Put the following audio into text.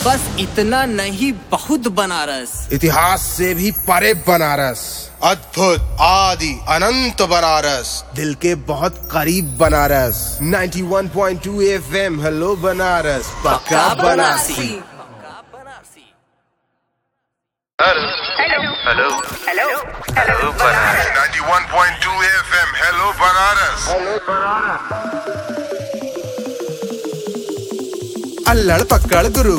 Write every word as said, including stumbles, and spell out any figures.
बस इतना नहीं, बहुत बनारस। इतिहास से भी परे बनारस, अद्भुत आदि अनंत बनारस, दिल के बहुत करीब बनारस। इक्यानवे पॉइंट दो एफएम, हेलो बनारस, पक्का Banarasi. Hello hello hello hello Banaras. इक्यानवे पॉइंट दो एफएम, हेलो बनारस। अल्लड़ पक्कड़ गुरु